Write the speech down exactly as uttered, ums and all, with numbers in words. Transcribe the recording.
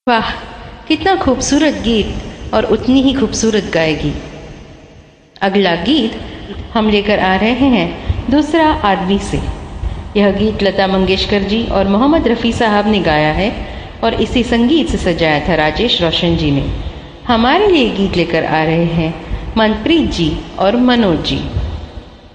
वाह, कितना खूबसूरत गीत और उतनी ही खूबसूरत गाएगी। अगला गीत हम लेकर आ रहे हैं दूसरा आदमी से। यह गीत लता मंगेशकर जी और मोहम्मद रफ़ी साहब ने गाया है और इसी संगीत से सजाया था राजेश रोशन जी ने। हमारे लिए गीत लेकर आ रहे हैं मनप्रीत जी और मनोज जी।